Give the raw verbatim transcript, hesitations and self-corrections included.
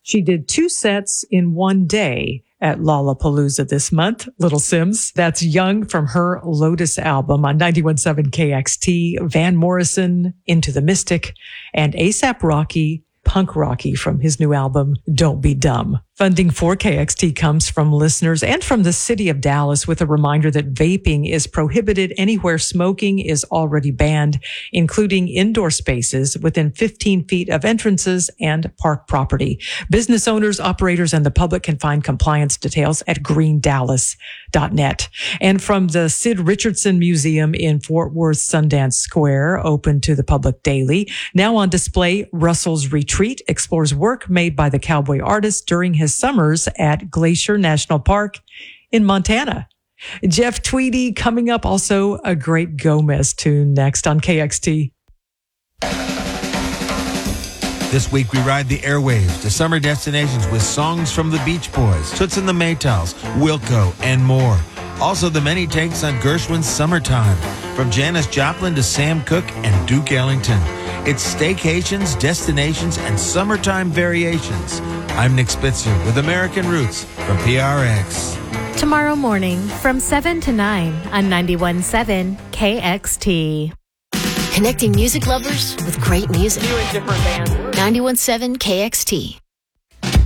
She did two sets in one day at Lollapalooza this month. Little Sims. That's Young from her Lotus album on ninety-one point seven K X T. Van Morrison, Into the Mystic, and A$AP Rocky, Punk Rocky from his new album, Don't Be Dumb. Funding for K X T comes from listeners and from the city of Dallas with a reminder that vaping is prohibited anywhere smoking is already banned, including indoor spaces within fifteen feet of entrances and park property. Business owners, operators, and the public can find compliance details at green dallas dot net. And from the Sid Richardson Museum in Fort Worth Sundance Square, open to the public daily. Now on display, Russell's Retreat explores work made by the cowboy artist during his summers at Glacier National Park in Montana. Jeff Tweedy coming up, also a great Gomez tune next on K X T. This week we ride the airwaves to summer destinations with songs from the Beach Boys, Toots and the Maytals, Wilco, and more. Also the many takes on Gershwin's Summertime, from Janis Joplin to Sam Cooke and Duke Ellington. It's staycations, destinations, and summertime variations. I'm Nick Spitzer with American Roots from P R X. Tomorrow morning from seven to nine on ninety-one point seven K X T. Connecting music lovers with great music. New and different bands. ninety-one point seven K X T.